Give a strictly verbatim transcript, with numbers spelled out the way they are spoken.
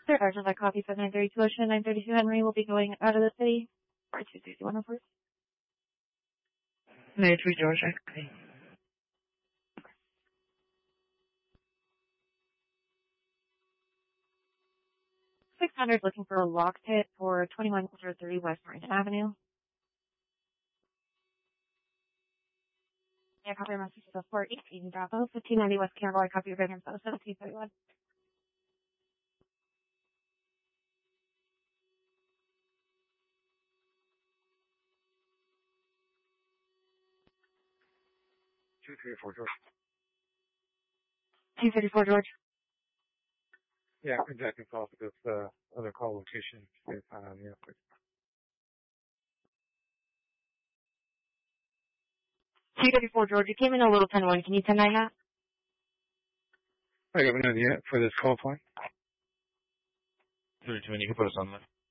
Sir, Sergeant, I copy for nine thirty-two Ocean, nine thirty-two Henry will be going out of the city. four two zero one oh four. nine three Georgia. six hundred looking for a lock pit for twenty-one oh three West Marine Avenue. Yeah, copy your message to four eighteen Bravo, fifteen ninety West Campbell. I copy your bedroom photo, seventeen thirty-one. two thirty-four George. two thirty-four George. Yeah, contacting call for this uh, other call location. Um, yeah, please. two thirty-four George, you came in a little ten one. Can you ten nine that? I have an idea for this call point. three twenty, you can put us on that.